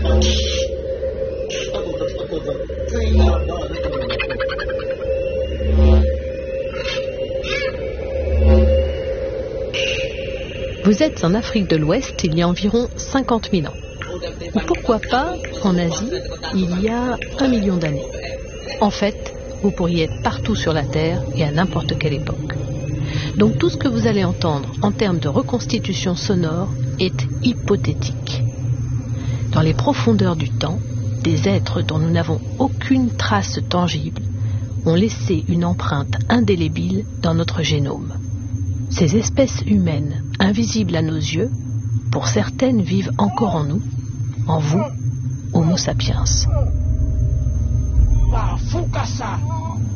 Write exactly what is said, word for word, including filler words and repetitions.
Vous êtes en Afrique de l'Ouest il y a environ cinquante mille ans. Ou pourquoi pas en Asie il y a un million d'années. En fait, vous pourriez être partout sur la Terre et à n'importe quelle époque. Donc tout ce que vous allez entendre en termes de reconstitution sonore est hypothétique. Dans les profondeurs du temps, des êtres dont nous n'avons aucune trace tangible ont laissé une empreinte indélébile dans notre génome. Ces espèces humaines, invisibles à nos yeux, pour certaines vivent encore en nous, en vous, Homo sapiens.